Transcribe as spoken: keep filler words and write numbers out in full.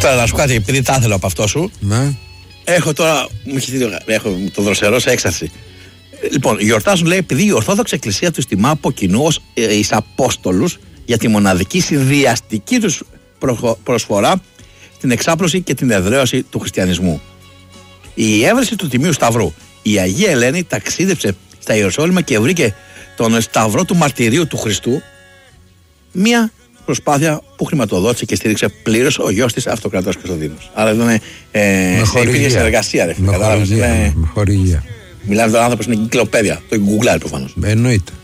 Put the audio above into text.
τώρα να σου κάτι, επειδή τα ήθελα από αυτό σου. Ναι. Έχω τώρα. Μου έχει δει, έχω το δροσερό σε έξαρση. Λοιπόν, γιορτάζουν, λέει, επειδή η Ορθόδοξη Εκκλησία του τιμά από κοινού ως ε, εις Απόστολους για τη μοναδική συνδυαστική τους προσφορά στην εξάπλωση και την εδραίωση του χριστιανισμού. Η έβρεση του Τιμίου Σταυρού. Η Αγία Ελένη ταξίδεψε στα Ιεροσόλυμα και βρήκε τον Σταυρό του Μαρτυρίου του Χριστού. Μία προσπάθεια που χρηματοδότησε και στήριξε πλήρως ο γιος της Αυτοκρατόρας Κωνσταντίνος. Άρα ήταν ε, υπήρχε συνεργασία, ρε φίλε. Με χορηγία. Μιλάμε τον άνθρωπο στην εγκυκλοπαίδεια. Το Google προφανώς. Εννοείται.